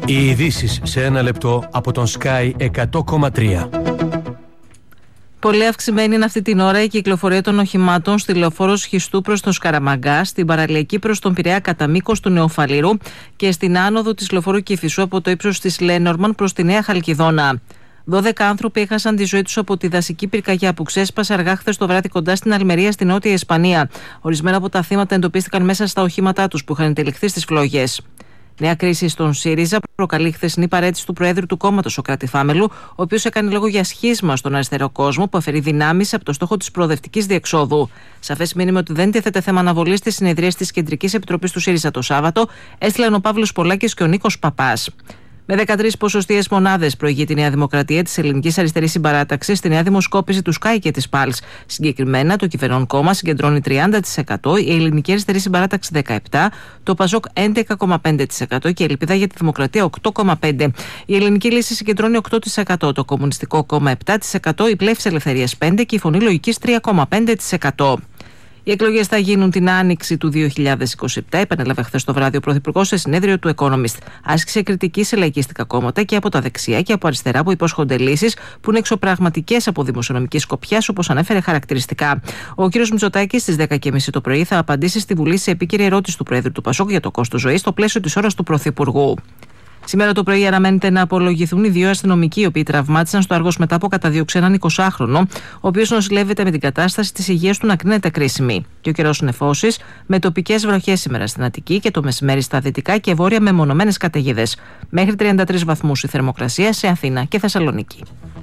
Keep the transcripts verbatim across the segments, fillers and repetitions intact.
Οι ειδήσεις σε ένα λεπτό από τον Sky εκατό κόμμα τρία. Πολύ αυξημένη είναι αυτή την ώρα η κυκλοφορία των οχημάτων στη λεωφόρο Σχιστού προς το Σκαραμαγκά, στην παραλιακή προς τον Πειραιά κατά μήκος του Νεοφαλήρου και στην άνοδο της λεωφόρου Κηφισού από το ύψος της Λένορμαν προς τη Νέα Χαλκιδόνα. δώδεκα άνθρωποι έχασαν τη ζωή τους από τη δασική πυρκαγιά που ξέσπασε αργά χθες το βράδυ κοντά στην Αλμερία, στη Νότια Ισπανία. Ορισμένα από τα θύματα εντοπίστηκαν μέσα στα οχήματά τους που είχαν τελεχθεί στις φλόγες. Νέα κρίση στον ΣΥΡΙΖΑ προκαλεί χθεσινή παραίτηση του Προέδρου του κόμματος, ο Κρατιφάμελου, ο οποίος έκανε λόγο για σχίσμα στον αριστερό κόσμο που αφαιρεί δυνάμεις από το στόχο της προοδευτικής διεξόδου. Σαφές μήνυμα ότι δεν τίθεται θέμα αναβολής στις συνεδρίες της Κεντρικής Επιτροπής του ΣΥΡΙΖΑ το Σάββατο, έστειλαν ο Παύλος Πολάκης και ο Νίκος Παπάς. Με δεκατρείς ποσοστίες μονάδες προηγεί τη Νέα Δημοκρατία της Ελληνικής Αριστερής Συμπαράταξης στη νέα δημοσκόπηση του Sky και της Πάλς. Συγκεκριμένα, το κυβερνών κόμμα συγκεντρώνει τριάντα τοις εκατό, η Ελληνική Αριστερή Συμπαράταξη δεκαεπτά τοις εκατό, το Πασόκ έντεκα κόμμα πέντε τοις εκατό και η Ελπίδα για τη Δημοκρατία οκτώ κόμμα πέντε τοις εκατό. Η Ελληνική Λύση συγκεντρώνει οκτώ τοις εκατό, το Κομμουνιστικό Κόμμα επτά τοις εκατό, η Πλεύση Ελευθερίας πέντε τοις εκατό και η Φωνή Λογικής τρία κόμμα πέντε τοις εκατό. Οι εκλογές θα γίνουν την άνοιξη του δύο χιλιάδες είκοσι επτά, επανέλαβε χθες το βράδυ ο Πρωθυπουργός σε συνέδριο του Economist. Άσκησε κριτική σε λαϊκίστικα κόμματα και από τα δεξιά και από αριστερά που υπόσχονται λύσεις που είναι εξωπραγματικές από δημοσιονομική σκοπιά, όπως ανέφερε χαρακτηριστικά. Ο κ. Μητσοτάκης στις δέκα και μισή το πρωί θα απαντήσει στη Βουλή σε επίκαιρη ερώτηση του Προέδρου του Πασόκ για το κόστος ζωής στο πλαίσιο της ώρας του Πρωθυπουργού. Σήμερα το πρωί αναμένεται να απολογηθούν οι δύο αστυνομικοί, οι οποίοι τραυμάτισαν στο Άργος μετά από καταδίωξη έναν εικοσάχρονο, ο οποίος νοσηλεύεται με την κατάσταση της υγείας του να κρίνεται κρίσιμη. Και ο καιρός νεφώσεις, με τοπικές βροχές σήμερα στην Αττική και το μεσημέρι στα δυτικά και βόρεια με μονομένες καταιγίδες. Μέχρι τριάντα τρεις βαθμούς η θερμοκρασία σε Αθήνα και Θεσσαλονίκη.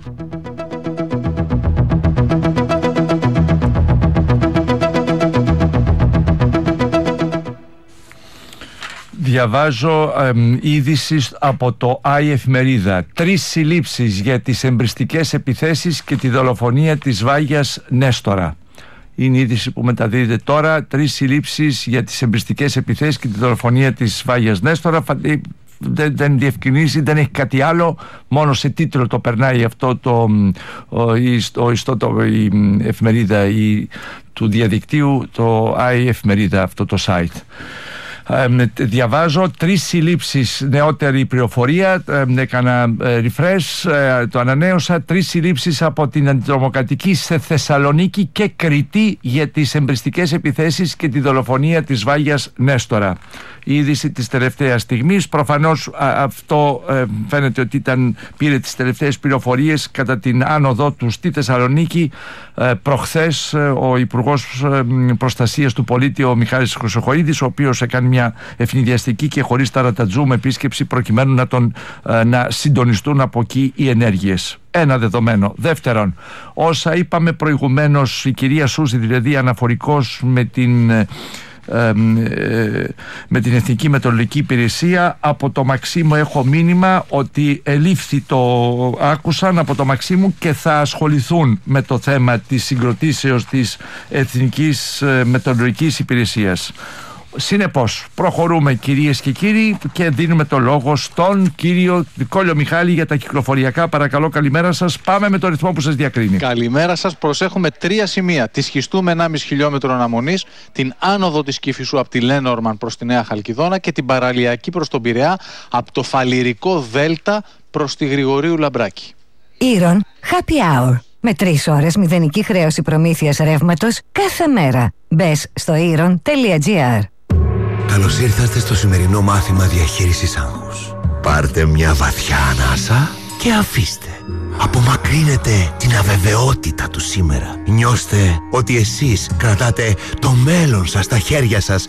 Διαβάζω ε, είδηση από το Άι Εφημερίδα. Τρεις συλλήψεις για τις εμπριστικές επιθέσεις και τη δολοφονία της Βάγιας Νέστορα. Είναι η είδηση που μεταδίδεται τώρα. Τρεις συλλήψεις για τις εμπριστικές επιθέσεις και τη δολοφονία της Βάγιας Νέστορα. Δεν, δεν διευκρινίζει, δεν έχει κάτι άλλο. Μόνο σε τίτλο το περνάει αυτό το, ο, η, ο, το, η εφημερίδα η, του διαδικτύου, το Άι Εφημερίδα, αυτό το site. Ε, διαβάζω τρεις συλλήψεις, νεότερη πληροφορία, ε, έκανα ε, refresh, ε, το ανανέωσα. Τρεις συλλήψεις από την αντιτρομοκρατική σε Θεσσαλονίκη και Κρήτη για τις εμπριστικές επιθέσεις και τη δολοφονία της Βάγιας Νέστορα. Η είδηση της τελευταίας στιγμής. Προφανώς α, αυτό ε, φαίνεται ότι ήταν, πήρε τις τελευταίες πληροφορίες κατά την άνοδό του στη Θεσσαλονίκη. Ε, προχθές ε, ο Υπουργός ε, Προστασίας του Πολίτη, ο Μιχάλης Χρυσοχοΐδης, ο οποίος έκανε μια ευνηδιαστική και χωρίς ταρατατζούμ επίσκεψη προκειμένου να, τον, ε, να συντονιστούν από εκεί οι ενέργειες. Ένα δεδομένο. Δεύτερον, όσα είπαμε προηγουμένως, η κυρία Σούζη δηλαδή αναφορικός με την... Ε, ε, με την Εθνική Μετεωρολογική Υπηρεσία, από το Μαξίμου έχω μήνυμα ότι ελήφθη, το άκουσαν από το Μαξίμου και θα ασχοληθούν με το θέμα της συγκροτήσεως της Εθνικής Μετεωρολογικής Υπηρεσίας. Συνεπώς, προχωρούμε κυρίες και κύριοι και δίνουμε το λόγο στον κύριο Κόλλιο Μιχάλη για τα κυκλοφοριακά. Παρακαλώ, καλημέρα σας. Πάμε με το ρυθμό που σας διακρίνει. Καλημέρα σας. Προσέχουμε τρία σημεία. Τη Σχιστού με ενάμιση χιλιόμετρο αναμονής, την άνοδο της Κηφισού από τη Λένορμαν προς τη Νέα Χαλκιδόνα και την παραλιακή προς τον Πειραιά από το Φαλιρικό Δέλτα προς τη Γρηγορίου Λαμπράκη. Ήρων Happy Hour. Με τρεις ώρες μηδενική χρέωση προμήθειας ρεύματος κάθε μέρα. Μπες στο ήρων τελεία τζι άρ. Καλώς ήρθατε στο σημερινό μάθημα διαχείρισης άγχους. Πάρτε μια βαθιά ανάσα και αφήστε. Απομακρύνετε την αβεβαιότητα του σήμερα. Νιώστε ότι εσείς κρατάτε το μέλλον σας στα χέρια σας.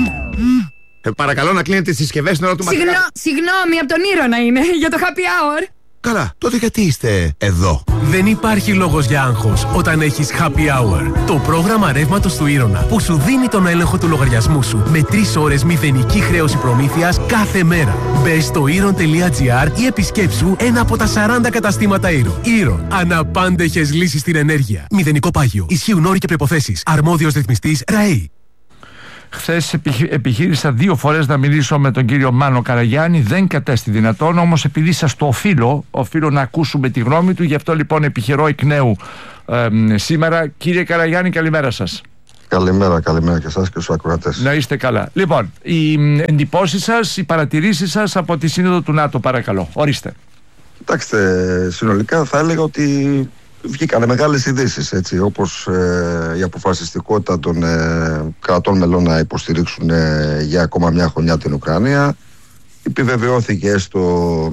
Ε, παρακαλώ να κλείνετε τις συσκευές στην ώρα του μαθήματος. Συγγνώ, συγγνώμη, από τον Ήρωνα είναι, για το Happy Hour. Καλά, τότε γιατί είστε εδώ? Δεν υπάρχει λόγος για άγχος όταν έχεις Happy Hour. Το πρόγραμμα ρεύματος του Ήρωνα που σου δίνει τον έλεγχο του λογαριασμού σου με τρεις ώρες μηδενική χρέωση προμήθειας κάθε μέρα. Μπες στο ήρων τελεία τζι άρ ή επισκέψου ένα από τα σαράντα καταστήματα Ήρων. Ήρων. Αναπάντεχες λύσεις στην ενέργεια. Μηδενικό πάγιο. Ισχύουν όροι και προϋποθέσεις. Αρμόδιος ρυθμιστής ΡΑΕΗ. Χθες επιχείρησα δύο φορές να μιλήσω με τον κύριο Μάνο Καραγιάννη, δεν κατέστη δυνατόν, όμως επειδή σας το οφείλω, οφείλω να ακούσουμε τη γνώμη του, γι' αυτό λοιπόν επιχειρώ εκ νέου ε, σήμερα. Κύριε Καραγιάννη, καλημέρα σας. Καλημέρα, καλημέρα και εσάς και στους ακροατές. Να είστε καλά. Λοιπόν, οι εντυπώσεις σας, οι παρατηρήσεις σας από τη Σύνοδο του ΝΑΤΟ, παρακαλώ. Ορίστε. Κοιτάξτε, συνολικά θα έλεγα ότι βγήκανε μεγάλες ειδήσεις, έτσι, όπως ε, η αποφασιστικότητα των ε, κρατών μελών να υποστηρίξουν ε, για ακόμα μια χρονιά την Ουκρανία. Επιβεβαιώθηκε έστω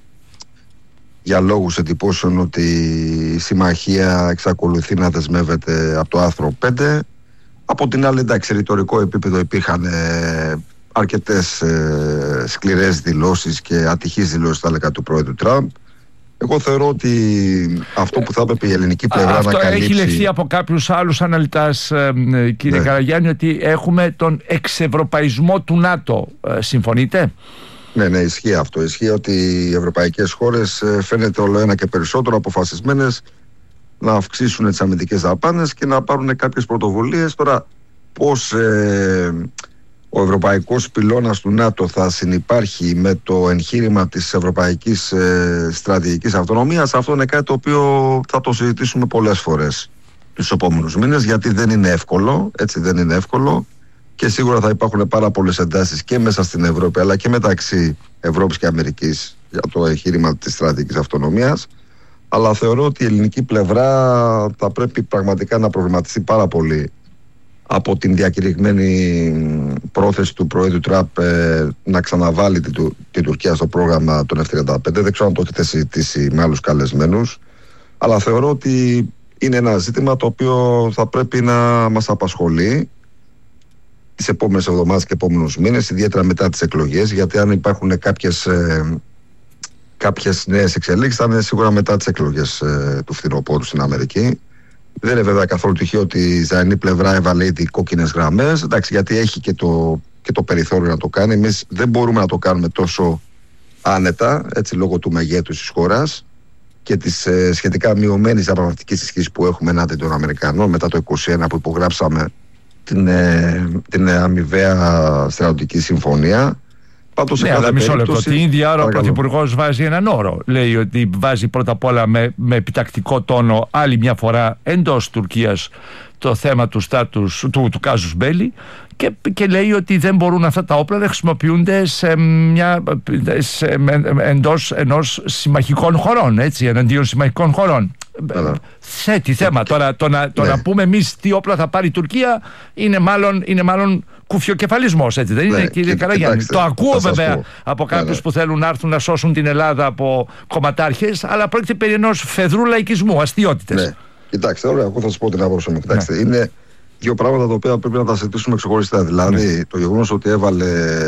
για λόγους εντυπώσεων ότι η συμμαχία εξακολουθεί να δεσμεύεται από το άρθρο πέντε. Από την άλλη, εντάξει, ρητορικό επίπεδο υπήρχαν ε, αρκετές ε, σκληρές δηλώσεις και ατυχείς δηλώσεις, θα έλεγα, του πρόεδρου Τραμπ. Εγώ θεωρώ ότι αυτό που θα έπρεπε η ελληνική πλευρά αυτό να καλύψει... Αυτό έχει λεχθεί από κάποιους άλλους αναλυτάς, ε, κύριε ναι. Καραγιάννη, ότι έχουμε τον εξευρωπαϊσμό του ΝΑΤΟ. Ε, συμφωνείτε? Ναι, ναι, ισχύει αυτό. Ισχύει ότι οι ευρωπαϊκές χώρες ε, φαίνεται όλο ένα και περισσότερο αποφασισμένες να αυξήσουν τις αμυντικές δαπάνες και να πάρουν κάποιες πρωτοβουλίες. Τώρα, πώς ε, ο ευρωπαϊκός πυλώνας του ΝΑΤΟ θα συνυπάρχει με το εγχείρημα της ευρωπαϊκής ε, στρατηγικής αυτονομίας, αυτό είναι κάτι το οποίο θα το συζητήσουμε πολλές φορές τους επόμενους μήνες, γιατί δεν είναι εύκολο, έτσι δεν είναι εύκολο και σίγουρα θα υπάρχουν πάρα πολλές εντάσεις και μέσα στην Ευρώπη αλλά και μεταξύ Ευρώπης και Αμερικής για το εγχείρημα της στρατηγικής αυτονομίας. Αλλά θεωρώ ότι η ελληνική πλευρά θα πρέπει πραγματικά να προβληματιστεί πάρα πολύ από την διακηρυγμένη πρόθεση του Προέδρου Τραμπ ε, να ξαναβάλει την, την Τουρκία στο πρόγραμμα των εφ τριάντα πέντε. Δεν ξέρω αν το έχετε συζητήσει με άλλους καλεσμένους, αλλά θεωρώ ότι είναι ένα ζήτημα το οποίο θα πρέπει να μας απασχολεί τις επόμενες εβδομάδες και επόμενους μήνες, ιδιαίτερα μετά τις εκλογές, γιατί αν υπάρχουν κάποιες... Ε, Κάποιες νέες εξελίξεις θα είναι σίγουρα μετά τις εκλογές ε, του φθινοπόρου στην Αμερική. Δεν είναι βέβαια καθόλου τυχαίο ότι η Ισραηλινή πλευρά έβαλε ήδη κόκκινες γραμμές. Εντάξει, γιατί έχει και το, και το περιθώριο να το κάνει. Εμείς δεν μπορούμε να το κάνουμε τόσο άνετα, έτσι, λόγω του μεγέθους της χώρας και της ε, σχετικά μειωμένης διαπραγματευτικής ισχύς που έχουμε ενάντια των Αμερικανών μετά το είκοσι ένα που υπογράψαμε την, ε, την αμοιβαία στρατιωτική συμφωνία. Πάντως, ναι, αλλά μισό λεπτό. Την ίδια ώρα ο Πρωθυπουργός βάζει έναν όρο. Λέει ότι βάζει πρώτα απ' όλα με, με επιτακτικό τόνο άλλη μια φορά εντός Τουρκίας το θέμα του στάτους του, του κάζους μπέλι και, και λέει ότι δεν μπορούν αυτά τα όπλα να χρησιμοποιούνται σε μια, σε, εντός ενός συμμαχικών χωρών, έτσι, εναντίον συμμαχικών χωρών. Θέτει θέμα. Τώρα το να, το ναι. να πούμε εμείς τι όπλα θα πάρει η Τουρκία είναι μάλλον, είναι μάλλον κουφιοκεφαλισμός, έτσι δεν είναι, ναι, κύριε Καραγιάννη? Το ακούω βέβαια πω. από κάποιους ναι, ναι. που θέλουν να έρθουν να σώσουν την Ελλάδα από κομματάρχες, αλλά πρόκειται περί ενός φεδρού λαϊκισμού, αστιότητες. Ναι. Κοιτάξτε, ωραία, εγώ θα σας πω την άποψή μου. Κοιτάξτε, ναι. είναι δύο πράγματα τα οποία πρέπει να τα συζητήσουμε ξεχωριστά. Δηλαδή, ναι. το γεγονός ότι έβαλε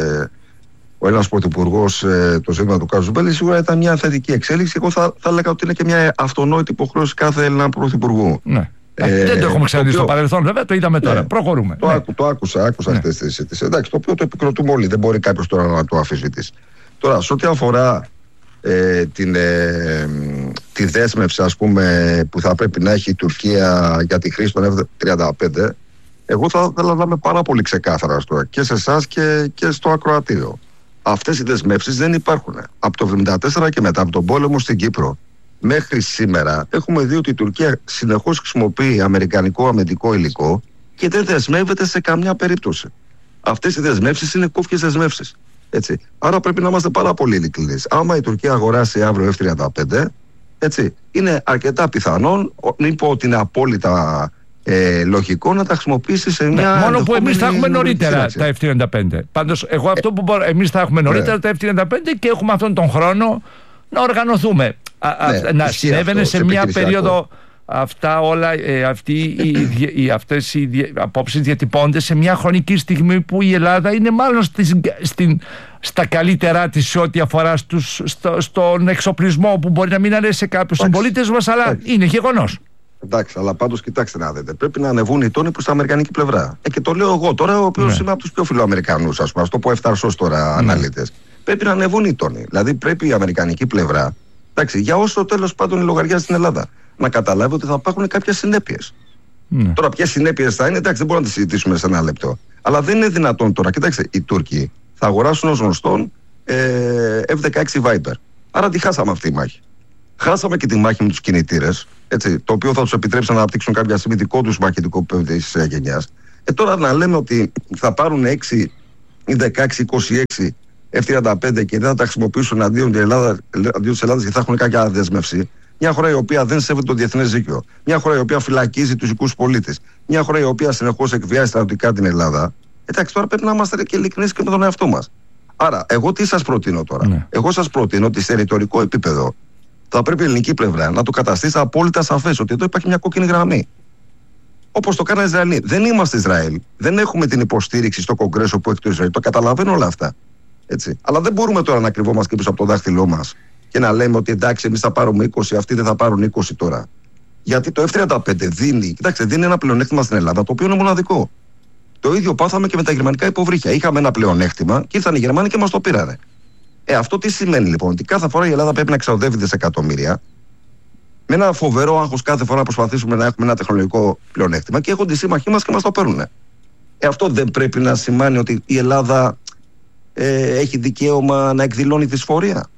ο Έλληνας Πρωθυπουργός ε, το ζήτημα του κάζου μπέλι σίγουρα ήταν μια θετική εξέλιξη. Εγώ θα, θα έλεγα ότι είναι και μια αυτονόητη υποχρέωση κάθε Έλληνα Πρωθυπουργού. Ναι. Ε, δεν το έχουμε ξαναδεί στο παρελθόν, βέβαια, το είδαμε τώρα. Ναι. Προχωρούμε. Το, ναι. άκου, το άκουσα, άκουσα ναι. αυτές τις συζητήσεις. Εντάξει, το οποίο το επικροτούμε όλοι. Δεν μπορεί κάποιος τώρα να το αμφισβητήσει. Τώρα, σε ό,τι αφορά ε, την, ε, τη δέσμευση, ας πούμε, που θα πρέπει να έχει η Τουρκία για τη χρήση των εφ τριάντα πέντε, εγώ θα ήθελα να είμαι πάρα πολύ ξεκάθαρα τώρα και σε εσάς και, και στο ακροατήριο. Αυτές οι δεσμεύσεις δεν υπάρχουν. Από το χίλια εννιακόσια εβδομήντα τέσσερα και μετά από τον πόλεμο στην Κύπρο μέχρι σήμερα έχουμε δει ότι η Τουρκία συνεχώς χρησιμοποιεί αμερικανικό αμυντικό υλικό και δεν δεσμεύεται σε καμιά περίπτωση. Αυτές οι δεσμεύσεις είναι κόφιες δεσμεύσεις. Έτσι. Άρα πρέπει να είμαστε πάρα πολύ ειλικρινείς. Άμα η Τουρκία αγοράσει αύριο εφ τριάντα πέντε, έτσι, είναι αρκετά πιθανόν, μην πω ότι είναι απόλυτα ε, λογικό να τα χρησιμοποιήσει σε μια. Ναι, μόνο που εμείς θα έχουμε νωρίτερα σύραξη. Τα εφ τριάντα πέντε. Πάντως, εγώ αυτό που μπορώ, εμείς θα έχουμε νωρίτερα ναι. τα εφ τριάντα πέντε και έχουμε αυτόν τον χρόνο να οργανωθούμε. Α, ναι, να συνέβαινε σε μια περίοδο. Αυτά όλα, ε, αυτοί, οι, οι, αυτές οι απόψεις διατυπώνται σε μια χρονική στιγμή που η Ελλάδα είναι μάλλον στις, στην, στα καλύτερά της σε ό,τι αφορά στους, στο, στον εξοπλισμό που μπορεί να μην αρέσει σε κάποιους συμπολίτες μας, αλλά εντάξει. είναι γεγονός. Εντάξει, αλλά πάντως κοιτάξτε να δείτε. Πρέπει να ανεβούν οι τόνοι προς την αμερικανική πλευρά. Ε, και το λέω εγώ τώρα, ο οποίος ναι. είμαι από τους πιο φιλοαμερικανούς, ας πούμε, ας το πω εφταρσός τώρα ναι. αναλύτες. Πρέπει να ανεβούν οι τόνοι. Δηλαδή πρέπει η αμερικανική πλευρά, εντάξει, για όσο τέλος πάντων η λογαριά στην Ελλάδα, να καταλάβει ότι θα υπάρχουν κάποιες συνέπειες. Ναι. Τώρα, ποιες συνέπειες θα είναι, εντάξει, δεν μπορούμε να τις συζητήσουμε σε ένα λεπτό. Αλλά δεν είναι δυνατόν τώρα. Κοιτάξτε, οι Τούρκοι θα αγοράσουν ως γνωστόν ε, εφ δεκαέξι Viper. Άρα τι χάσαμε αυτή η μάχη? Χάσαμε και τη μάχη με τους κινητήρες, έτσι, το οποίο θα τους επιτρέψει να αναπτύξουν κάποια στιγμή δικό τους μαχητικό της γενιάς. Ε, τώρα να λέμε ότι θα πάρουν έξι ή δεκαέξι είκοσι έξι εφ τριάντα πέντε και δεν θα τα χρησιμοποιήσουν αντίον της Ελλάδας και θα έχουν κάποια δέσμευση. Μια χώρα η οποία δεν σέβεται το διεθνές δίκαιο. Μια χώρα η οποία φυλακίζει τους δικούς πολίτες. Μια χώρα η οποία συνεχώς εκβιάζει στρατιωτικά την Ελλάδα. Εντάξει, τώρα πρέπει να είμαστε και ειλικρινείς και με τον εαυτό μας. Άρα, εγώ τι σας προτείνω τώρα. Ναι. Εγώ σας προτείνω ότι σε ρητορικό επίπεδο θα πρέπει η ελληνική πλευρά να το καταστήσει απόλυτα σαφές ότι εδώ υπάρχει μια κόκκινη γραμμή. Όπως το κάνανε Ισραηλοί. Δεν είμαστε Ισραήλ. Δεν έχουμε την υποστήριξη στο Κογκρέσο που έχει το Ισραήλ. Το καταλαβαίνω όλα αυτά. Έτσι. Αλλά δεν μπορούμε τώρα να κρυβόμαστε και πίσω από το δάχτυλό μας και να λέμε ότι εντάξει, εμείς θα πάρουμε είκοσι, αυτοί δεν θα πάρουν είκοσι τώρα. Γιατί το εφ τριάντα πέντε δίνει, κοιτάξτε, δίνει ένα πλεονέκτημα στην Ελλάδα το οποίο είναι μοναδικό. Το ίδιο πάθαμε και με τα γερμανικά υποβρύχια. Είχαμε ένα πλεονέκτημα και ήρθαν οι Γερμανοί και μας το πήρανε. Ε, αυτό τι σημαίνει λοιπόν? Ότι κάθε φορά η Ελλάδα πρέπει να ξοδεύει δισεκατομμύρια με ένα φοβερό άγχος κάθε φορά να προσπαθήσουμε να έχουμε ένα τεχνολογικό πλεονέκτημα και έχουν τη σύμμαχοί μας και μας το παίρνουν. Ε, αυτό δεν πρέπει να σημαίνει ότι η Ελλάδα ε, έχει δικαίωμα να εκδηλώνει δυσφορία?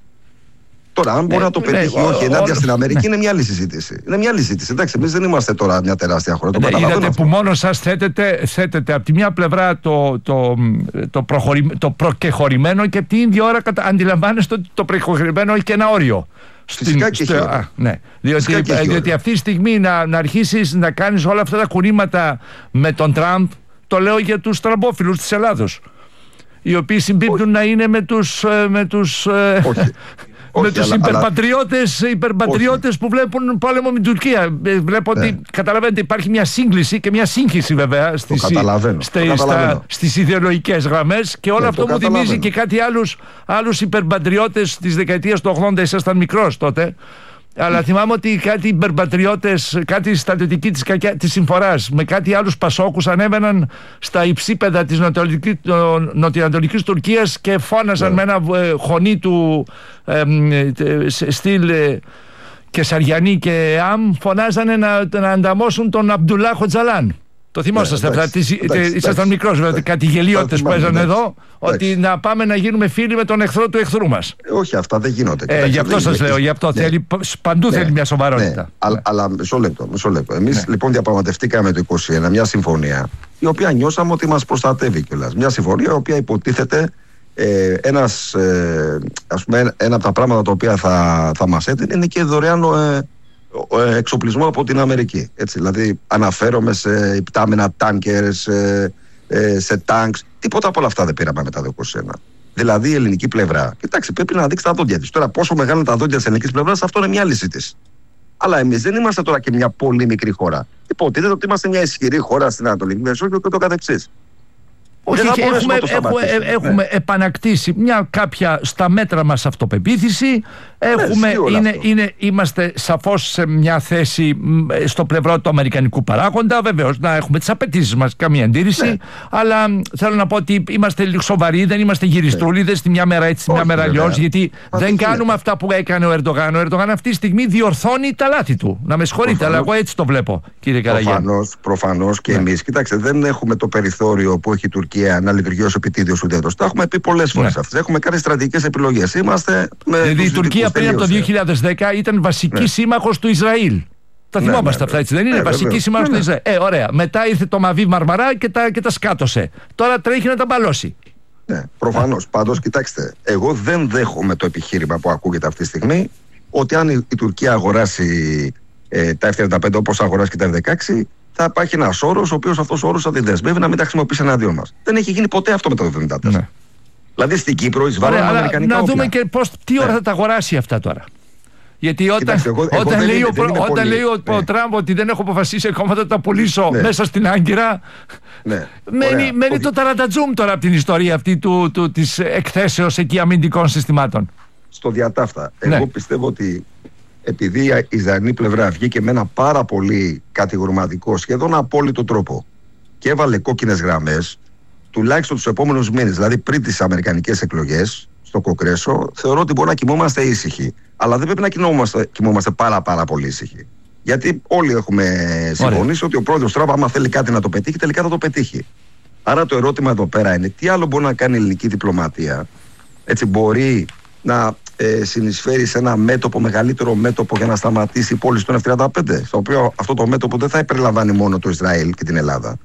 Τώρα, αν μπορεί ε, να το πετύχει ή όχι ενάντια στην Αμερική, είναι μια άλλη συζήτηση. Είναι μια άλλη συζήτηση. Εντάξει, εμείς δεν είμαστε τώρα μια τεράστια χώρα. Το ναι, είδατε που μόνο σας θέτετε, θέτετε από τη μια πλευρά το, το, το, προχωρη, το προκεχωρημένο και από την ίδια ώρα κατα... αντιλαμβάνεστε ότι το προκεχωρημένο έχει και ένα όριο. Φυσικά και στο, α, ναι. Διότι, και διότι αυτή τη στιγμή να, να αρχίσεις να κάνεις όλα αυτά τα κουρήματα με τον Τραμπ, το λέω για τους τραμπόφιλους της Ελλάδος, οι οποίοι συμπίπτουν να είναι με τους... Με τους όχι. με τους υπερπατριώτες, υπερπατριώτες που βλέπουν πόλεμο με την Τουρκία. Βλέπω ναι. ότι καταλαβαίνετε υπάρχει μια σύγκληση και μια σύγχυση βέβαια στις, στα, στα, στις ιδεολογικές γραμμές και όλο ναι, αυτό μου θυμίζει και κάτι άλλους, άλλους υπερπατριώτες της δεκαετίας του ογδόντα. Ήσασταν μικρός τότε. Αλλά θυμάμαι ότι κάτι υπερπατριώτες, κάτι στρατιωτικοί της, της συμφοράς με κάτι άλλους πασόκους ανέβαιναν στα υψίπεδα της νοτιοανατολικής Τουρκίας και φώναζαν yeah. με ένα ε, χωνί του ε, ε, στυλ ε, Κεσαριανή και Αμ, φωνάζανε να, να ανταμώσουν τον Αμπτουλά Χοτζαλάν. Το θυμόσαστε yeah, αυτά, ήσασταν μικρός βέβαια, κάτι γελιότητες που παίζανε εδώ, ότι να πάμε να γίνουμε φίλοι με τον εχθρό του εχθρού μας. Όχι, αυτά δεν γίνονται. Ε, γι' αυτό σας λέω, γι' αυτό θέλει, παντού θέλει μια σοβαρότητα. Αλλά μισό λεπτό, μισό λεπτό. Εμείς λοιπόν διαπραγματευτήκαμε το είκοσι ένα μια συμφωνία, η οποία νιώσαμε ότι μας προστατεύει κιόλας. Μια συμφωνία η οποία υποτίθεται ε, ένας, ε, ας πούμε, ένα από τα πράγματα τα οποία θα, θα μας έδινε είναι και δωρεάν ε, εξοπλισμό από την Αμερική. Έτσι, δηλαδή αναφέρομαι σε υπτάμενα τάνκερ, σε, σε τάγκς. Τίποτα από όλα αυτά δεν πήραμε μετά το είκοσι ένα. Δηλαδή η ελληνική πλευρά, κοιτάξτε, πρέπει να δείξει τα δόντια της. Τώρα, πόσο μεγάλα είναι τα δόντια της ελληνικής πλευράς, αυτό είναι μια άλλη συζήτηση. Αλλά εμείς δεν είμαστε τώρα και μια πολύ μικρή χώρα. Υποτίθεται ότι είμαστε μια ισχυρή χώρα στην Ανατολική Μεσόγειο και το καθεξής. Όχι, έχουμε, έχουμε, έχουμε ναι. επανακτήσει μια κάποια στα μέτρα μας αυτοπεποίθηση. Έχουμε, ναι, είναι, είναι, είμαστε σαφώς σε μια θέση στο πλευρό του αμερικανικού παράγοντα. Βεβαίως να έχουμε τις απαιτήσεις μας, καμία αντίρρηση. Ναι. Αλλά θέλω να πω ότι είμαστε λίγο σοβαροί, δεν είμαστε γυριστρούλιδες, ναι. τη μια μέρα έτσι, τη μια μέρα αλλιώς. Γιατί Μα δεν κάνουμε είναι. αυτά που έκανε ο Ερντογάν. Ο Ερντογάν αυτή τη στιγμή διορθώνει τα λάθη του. Να με συγχωρείτε, αλλά εγώ έτσι το βλέπω, κύριε Καραγιάννη. Προφανώς, προφανώς και ναι. εμείς. Κοιτάξτε, δεν έχουμε το περιθώριο που έχει η Τουρκία να λειτουργεί ως επιτίδιος ουδέτερος. Τα έχουμε πει πολλές φορές ναι. αυτές. Έχουμε κάνει στρατηγικές επιλογές. Είμαστε με δηλαδή η Τουρκία πριν από το δύο χιλιάδες δέκα ήταν βασική ναι. σύμμαχος του Ισραήλ. Τα θυμόμαστε ναι, ναι, αυτά, έτσι δεν είναι? Ναι, βασική σύμμαχος ναι, του Ισραήλ. Ε, ωραία. Μετά ήρθε το Μαβί Μαρμαρά και τα, και τα σκάτωσε. Τώρα τρέχει να τα μπαλώσει. Ναι, προφανώς. Πάντως, κοιτάξτε, εγώ δεν δέχομαι το επιχείρημα που ακούγεται αυτή τη στιγμή ότι αν η, η Τουρκία αγοράσει ε, τα εφ τριάντα πέντε όπως αγοράσει και τα εφ δεκαέξι, θα υπάρχει ένας όρος, ο οποίος αυτός ο όρος θα τη δεσμεύει να μην τα χρησιμοποιήσει εναντίον μας. Δεν έχει γίνει ποτέ αυτό μετά το εβδομήντα τέσσερα. Ναι. Δηλαδή στην Κύπρο εισβάλλουν αμερικανικά όπλα. Να δούμε και πώς, τι ώρα θα τα αγοράσει αυτά τώρα. Γιατί όταν, Κοιτάξτε, εγώ, εγώ όταν, λέει, είναι, ο, όταν λέει ο, ναι. ο Τραμπ ότι δεν έχω αποφασίσει ακόμα να τα πουλήσω ναι. μέσα στην Άγκυρα, ναι. μένει, μένει το ταρατατζούμ τώρα από την ιστορία αυτή του, του, της εκθέσεως εκεί αμυντικών συστημάτων. Στο διατάφτα. Ναι. Εγώ πιστεύω ότι επειδή η Ισραηλινή πλευρά βγήκε με ένα πάρα πολύ κατηγορηματικό, σχεδόν απόλυτο τρόπο και έβαλε κόκκινες γραμμές, τουλάχιστον τους επόμενους μήνες, δηλαδή πριν τις αμερικανικές εκλογές στο Κογκρέσο, θεωρώ ότι μπορεί να κοιμόμαστε ήσυχοι. Αλλά δεν πρέπει να κοιμόμαστε, κοιμόμαστε πάρα πάρα πολύ ήσυχοι. Γιατί όλοι έχουμε συμφωνήσει ότι ο πρόεδρος Τραμπ, άμα θέλει κάτι να το πετύχει, τελικά θα το πετύχει. Άρα το ερώτημα εδώ πέρα είναι τι άλλο μπορεί να κάνει η ελληνική διπλωματία. Έτσι μπορεί να ε, συνεισφέρει σε ένα μέτωπο, μεγαλύτερο μέτωπο για να σταματήσει η πώληση των εφ τριάντα πέντε. Στο οποίο αυτό το μέτωπο δεν θα περιλαμβάνει μόνο το Ισραήλ και την Ελλάδα,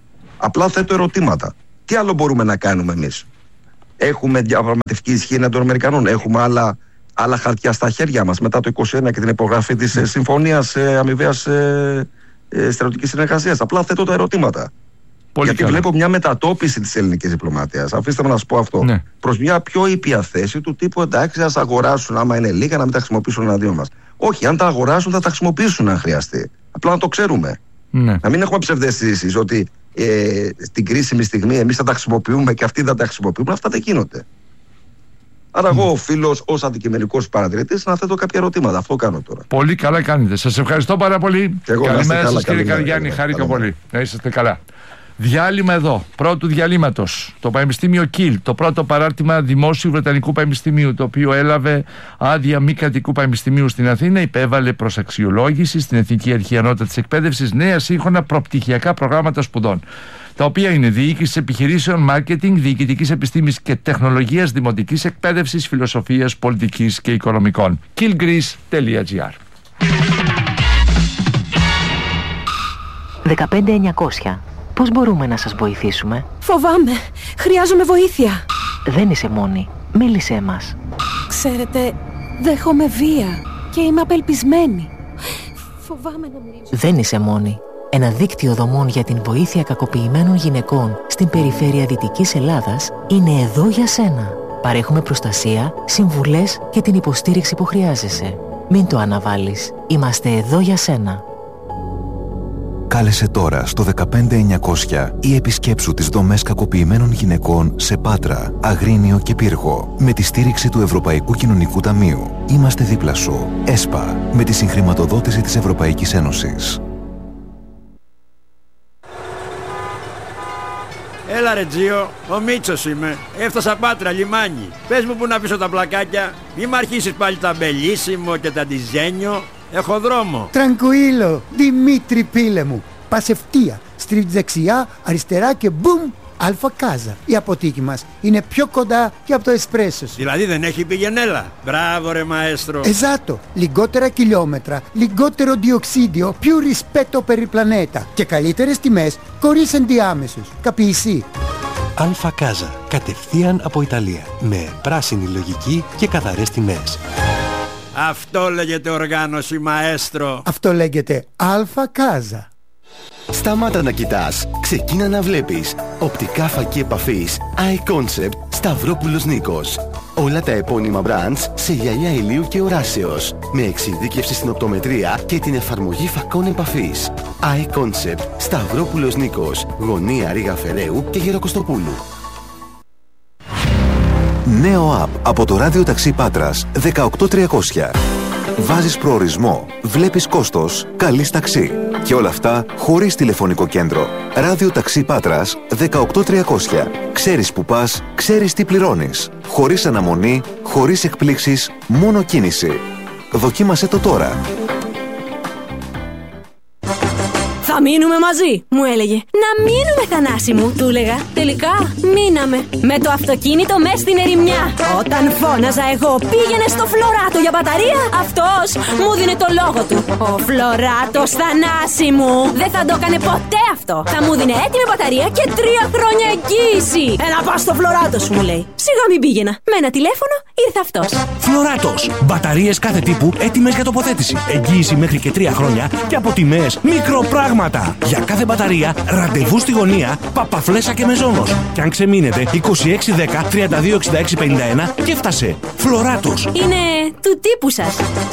Απλά θέτω ερωτήματα. Τι άλλο μπορούμε να κάνουμε εμείς? Έχουμε διαπραγματευτική ισχύ εναντίον των Αμερικανών? Έχουμε άλλα, άλλα χαρτιά στα χέρια μας μετά το είκοσι ένα και την υπογραφή της ε, συμφωνίας ε, αμοιβαίας ε, ε, στρατιωτικής συνεργασίας? Απλά θέτω τα ερωτήματα. Πολύ Γιατί καλά. Βλέπω μια μετατόπιση της ελληνικής διπλωματίας. Αφήστε με να σας πω αυτό. Ναι. Προς μια πιο ήπια θέση του τύπου εντάξει, ας αγοράσουν άμα είναι λίγα να μην τα χρησιμοποιήσουν εναντίον μας. Όχι, αν τα αγοράσουν θα τα χρησιμοποιήσουν αν χρειαστεί. Απλά να το ξέρουμε. Ναι. Να μην έχουμε ψευδαισθήσεις ότι ε, στην κρίσιμη στιγμή εμείς θα τα χρησιμοποιούμε και αυτοί δεν τα χρησιμοποιούν. Αυτά δεν γίνονται. Άρα, mm. εγώ οφείλω ως αντικειμενικός παρατηρητής να θέτω κάποια ερωτήματα. Αυτό κάνω τώρα. Πολύ καλά κάνετε. Σας ευχαριστώ πάρα πολύ. Καλημέρα σας, κύριε Καραγιάννη. Χάρηκα πολύ. Να είσαστε καλά. Διάλειμμα εδώ, πρώτου διαλύματος. Το Πανεπιστήμιο Κιλ, το πρώτο παράρτημα δημόσιου Βρετανικού Πανεπιστημίου, το οποίο έλαβε άδεια μη κρατικού πανεπιστημίου στην Αθήνα, υπέβαλε προς αξιολόγηση στην Εθνική Αρχή Ανώτατης Εκπαίδευσης νέα σύγχρονα προπτυχιακά προγράμματα σπουδών, τα οποία είναι διοίκηση επιχειρήσεων, μάρκετινγκ, διοικητικής επιστήμης και τεχνολογίας, δημοτικής εκπαίδευσης, φιλοσοφίας, πολιτικής και οικονομικών. κιλ-greece τελεία τζι άρ. δεκαπέντε εννιακόσια. Πώς μπορούμε να σας βοηθήσουμε? Φοβάμαι. Χρειάζομαι βοήθεια. Δεν είσαι μόνη. Μίλησέ μας. Ξέρετε, δέχομαι βία και είμαι απελπισμένη. Φοβάμαι να μιλήσω. Δεν είσαι μόνη. Ένα δίκτυο δομών για την βοήθεια κακοποιημένων γυναικών στην περιφέρεια Δυτικής Ελλάδας είναι εδώ για σένα. Παρέχουμε προστασία, συμβουλές και την υποστήριξη που χρειάζεσαι. Μην το αναβάλεις. Είμαστε εδώ για σένα. Κάλεσε τώρα στο δεκαπέντε εννιακόσια ή επισκέψου τις δομές κακοποιημένων γυναικών σε Πάτρα, Αγρίνιο και Πύργο με τη στήριξη του Ευρωπαϊκού Κοινωνικού Ταμείου. Είμαστε δίπλα σου. ΕΣΠΑ, με τη συγχρηματοδότηση της Ευρωπαϊκής Ένωσης. Έλα ρε Τζίο, ο Μίτσος είμαι. Έφτασα Πάτρα, λιμάνι. Πες μου που να πίσω τα πλακάκια. Μη μ' αρχίσεις πάλι τα μπελίσιμο και τα ντιζένιο. Έχω δρόμο. Τραγκουίλο, Δημήτρη πίλε μου. Πας ευθεία, στρίβεις δεξιά, αριστερά και μπουμ, Αλφα Κάζα. Η αποθήκη μας είναι πιο κοντά και από το εσπρέσο σου. Δηλαδή δεν έχει πηγενέλα. Μπράβο ρε μαέστρο. Εζάτο, λιγότερα χιλιόμετρα, λιγότερο διοξίδιο, più rispetto per il pianeta και καλύτερες τιμές χωρίς ενδιάμεσους. Καπιεισί. Αλφα Κάζα, κατευθείαν από Ιταλία, με πράσινη λογική και καθαρές τιμές. Αυτό λέγεται οργάνωση μαέστρο. Αυτό λέγεται Αλφα Κάζα. Σταμάτα να κοιτάς, ξεκίνα να βλέπεις. Οπτικά φακή επαφής iConcept Σταυρόπουλος Νίκος. Όλα τα επώνυμα brands σε γυαλιά ηλίου και οράσεως, με εξειδίκευση στην οπτομετρία και την εφαρμογή φακών επαφής. iConcept Σταυρόπουλος Νίκος, γωνία Ρήγα Φεραίου και Γεροκοστοπούλου. Νέο app από το Ράδιο Ταξί Πάτρας δεκαοκτώ τριακόσια. Βάζεις προορισμό, βλέπεις κόστος, καλείς ταξί. Και όλα αυτά χωρίς τηλεφωνικό κέντρο. Ράδιο Ταξί Πάτρας δεκαοκτώ τριακόσια. Ξέρεις που πας, ξέρεις τι πληρώνεις. Χωρίς αναμονή, χωρίς εκπλήξεις, μόνο κίνηση. Δοκίμασέ το τώρα. Θα μείνουμε μαζί, μου έλεγε. Να μείνουμε, Θανάση μου, του έλεγα. Τελικά μείναμε. Με το αυτοκίνητο μες στην ερημιά. Όταν φώναζα εγώ πήγαινε στο Φλωράτο για μπαταρία, αυτός μου δίνε το λόγο του. Ο Φλωράτος, Θανάση μου, δεν θα το έκανε ποτέ αυτό. Θα μου δίνε έτοιμη μπαταρία και τρία χρόνια εγγύηση. Έλα πας στο Φλωράτο σου, μου λέει. Σιγά μην πήγαινα. Με ένα τηλέφωνο ήρθε αυτός. Φλωράτος. Μπαταρίες κάθε τύπου έτοιμες για τοποθέτηση. Εγγύηση μέχρι και τρία χρόνια και από τιμές μικροπράγματα. Για κάθε μπαταρία, ραντεβού στη γωνία, Παπαφλέσσα και Μεζόνος. Και αν ξεμείνετε, είκοσι έξι δέκα τριάντα δύο εξήντα έξι πενήντα ένα και έφτασε. Φλωράτος. Είναι του τύπου σας.